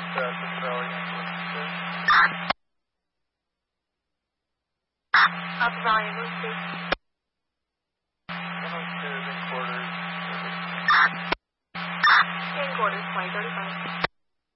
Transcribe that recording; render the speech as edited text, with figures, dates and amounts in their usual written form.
Alpha Valley, move to. 102 is in quarters. In quarters, flight 35.